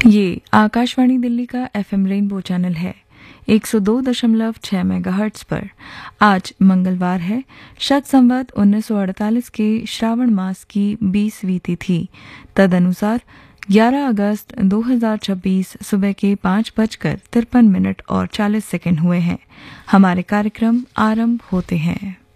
ये आकाशवाणी दिल्ली का FM rainbow channel है 102.6 मेगाहर्ट्ज पर। आज मंगलवार है, शक संवत 1948 के श्रावण मास की 20वीं तिथि, तदनुसार 11 अगस्त 2026 सुबह के 5:53 और 40 सेकंड हुए हैं। हमारे कार्यक्रम आरंभ होते हैं।